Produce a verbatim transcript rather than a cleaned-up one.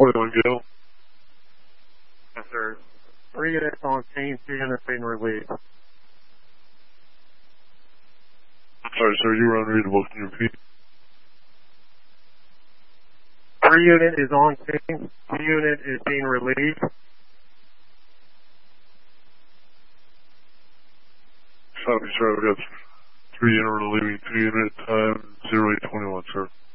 twenty-one, go. Yes, sir. Three units on scene, two units being relieved. Sorry, sir, you were unreadable. Can you repeat? Three unit is on scene, two unit is being relieved. Copy, sir. I've got three unit relieving, two unit time, zero eight twenty-one, sir.